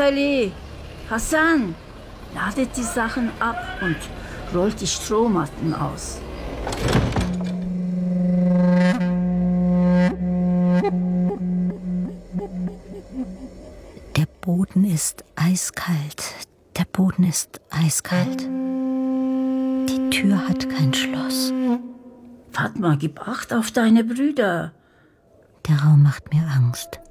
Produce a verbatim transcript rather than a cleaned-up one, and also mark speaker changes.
Speaker 1: Nathalie, Hassan, ladet die Sachen ab und rollt die Strohmatten aus.
Speaker 2: Der Boden ist eiskalt. Der Boden ist eiskalt. Die Tür hat kein Schloss.
Speaker 1: Fatma, gib Acht auf deine Brüder.
Speaker 2: Der Raum macht mir Angst.